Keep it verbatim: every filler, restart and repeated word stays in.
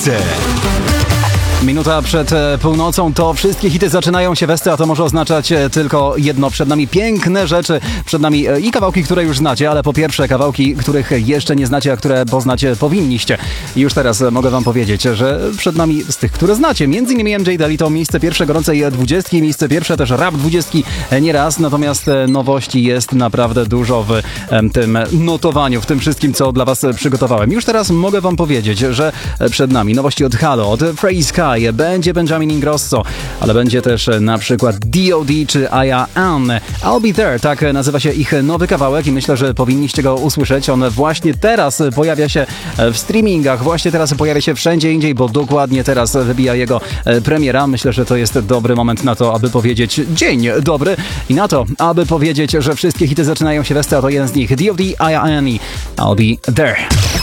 Minuta przed północą, to wszystkie hity zaczynają się westy, a to może oznaczać tylko jedno. Przed nami piękne rzeczy, przed nami i kawałki, które już znacie, ale po pierwsze kawałki, których jeszcze nie znacie, a które poznać powinniście. I już teraz mogę wam powiedzieć, że przed nami z tych, które znacie, między innymi M J Daly to miejsce pierwsze gorącej dwudziestki, miejsce pierwsze też rap dwudziestki nieraz, natomiast nowości jest naprawdę dużo w tym notowaniu, w tym wszystkim, co dla was przygotowałem. Już teraz mogę wam powiedzieć, że przed nami nowości od Halo, od Free Sky, będzie Benjamin Ingrosso, ale będzie też na przykład D O D czy Aya Ann. I'll Be There, tak nazywa się ich nowy kawałek i myślę, że powinniście go usłyszeć. On właśnie teraz pojawia się w streamingach, właśnie teraz pojawia się wszędzie indziej, bo dokładnie teraz wybija jego premiera. Myślę, że to jest dobry moment na to, aby powiedzieć dzień dobry i na to, aby powiedzieć, że wszystkie hity zaczynają się westy, a to jeden z nich. D O D, Aya Ann, I'll Be There.